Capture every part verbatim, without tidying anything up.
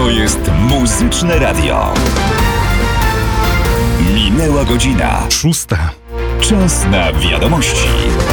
To jest Muzyczne Radio. Minęła godzina. Szósta. Czas na wiadomości.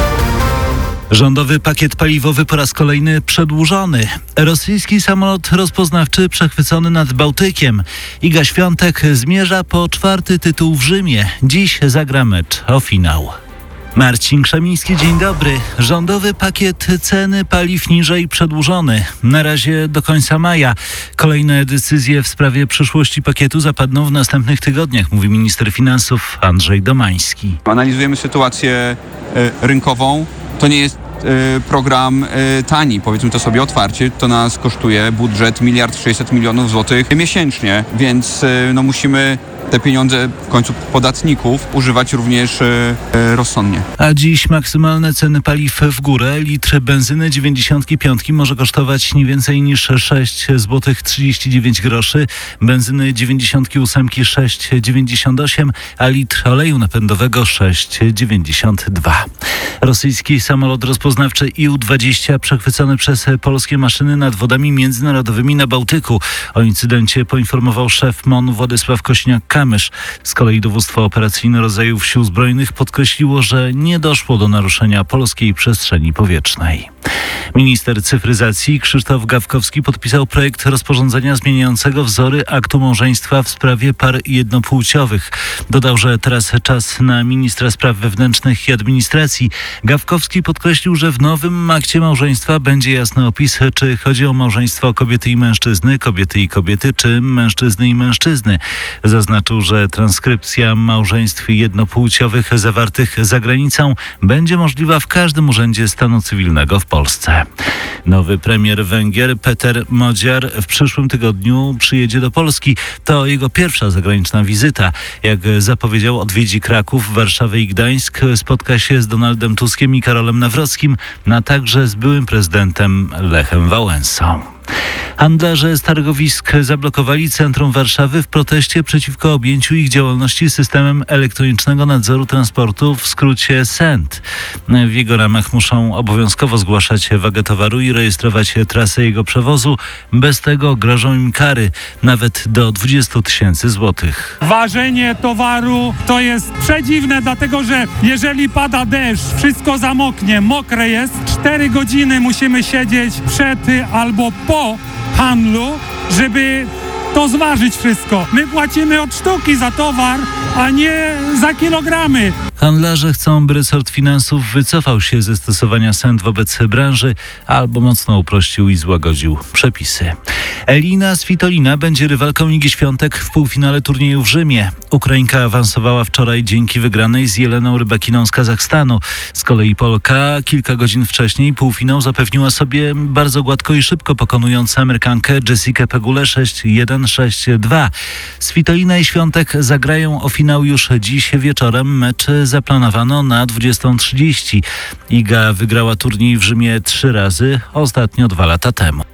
Rządowy pakiet paliwowy po raz kolejny przedłużony. Rosyjski samolot rozpoznawczy przechwycony nad Bałtykiem. Iga Świątek zmierza po czwarty tytuł w Rzymie. Dziś zagra mecz o finał. Marcin Krzemiński, dzień dobry. Rządowy pakiet ceny paliw niżej przedłużony. Na razie do końca maja. Kolejne decyzje w sprawie przyszłości pakietu zapadną w następnych tygodniach, mówi minister finansów Andrzej Domański. Analizujemy sytuację y, rynkową. To nie jest y, program y, tani, powiedzmy to sobie otwarcie. To nas kosztuje budżet miliard sześćset milionów złotych miesięcznie, więc y, no musimy te pieniądze w końcu podatników używać również y, y, rozsądnie. A dziś maksymalne ceny paliw w górę. Litr benzyny dziewięćdziesiątki piątki może kosztować nie więcej niż sześć złotych trzydzieści dziewięć groszy, benzyny dziewięćdziesiątki ósemki sześć złotych dziewięćdziesiąt osiem, a litr oleju napędowego sześć złotych dziewięćdziesiąt dwa. Rosyjski samolot rozpoznawczy I U dwadzieścia przechwycony przez polskie maszyny nad wodami międzynarodowymi na Bałtyku. O incydencie poinformował szef M O N Władysław Kośniak-Kamysz. Z kolei dowództwo operacyjne rodzajów sił zbrojnych podkreśliło, że nie doszło do naruszenia polskiej przestrzeni powietrznej. Minister cyfryzacji Krzysztof Gawkowski podpisał projekt rozporządzenia zmieniającego wzory aktu małżeństwa w sprawie par jednopłciowych. Dodał, że teraz czas na ministra spraw wewnętrznych i administracji. Gawkowski podkreślił, że w nowym akcie małżeństwa będzie jasny opis, czy chodzi o małżeństwo kobiety i mężczyzny, kobiety i kobiety, czy mężczyzny i mężczyzny. Zaznaczył, że transkrypcja małżeństw jednopłciowych zawartych za granicą będzie możliwa w każdym urzędzie stanu cywilnego w Polsce. Nowy premier Węgier Peter Modziar w przyszłym tygodniu przyjedzie do Polski. To jego pierwsza zagraniczna wizyta. Jak zapowiedział, odwiedzi Kraków, Warszawę i Gdańsk. Spotka się z Donaldem Tuskiem i Karolem Nawrockim, a także z byłym prezydentem Lechem Wałęsą. Handlarze z targowisk zablokowali centrum Warszawy w proteście przeciwko objęciu ich działalności systemem elektronicznego nadzoru transportu, w skrócie S E N T. W jego ramach muszą obowiązkowo zgłaszać wagę towaru i rejestrować trasę jego przewozu. Bez tego grożą im kary nawet do dwadzieścia tysięcy złotych. Ważenie towaru to jest przedziwne, dlatego że jeżeli pada deszcz, wszystko zamoknie, mokre jest, cztery godziny musimy siedzieć przed albo po handlu, żeby to zważyć wszystko. My płacimy od sztuki za towar, a nie za kilogramy. Handlarze chcą, by resort finansów wycofał się ze stosowania S E N T wobec branży albo mocno uprościł i złagodził przepisy. Elina Svitolina będzie rywalką Igi Świątek w półfinale turnieju w Rzymie. Ukrainka awansowała wczoraj dzięki wygranej z Jeleną Rybakiną z Kazachstanu. Z kolei Polka kilka godzin wcześniej półfinał zapewniła sobie bardzo gładko i szybko, pokonując Amerykankę Jessikę Pegulę sześć jeden, sześć dwa. Svitolina i Świątek zagrają o finał już dziś wieczorem. Mecz zaplanowano na dwudziestą trzydzieści. Iga wygrała turniej w Rzymie trzy razy, ostatnio dwa lata temu.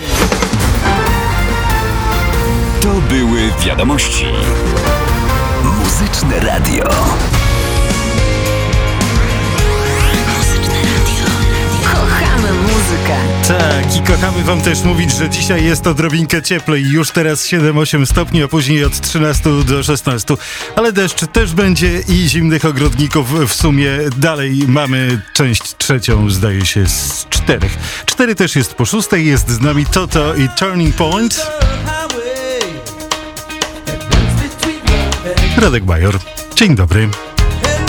To były wiadomości. Muzyczne Radio. Kochamy muzykę. Tak, i kochamy wam też mówić, że dzisiaj jest odrobinkę cieplej. Już teraz siedem osiem stopni, a później od trzynastu do szesnastu. Ale deszcz też będzie i zimnych ogrodników w sumie dalej mamy część trzecią, zdaje się, z czterech. Cztery też jest po szóstej, jest z nami Toto i Turning Point. Radek Bajor, dzień dobry.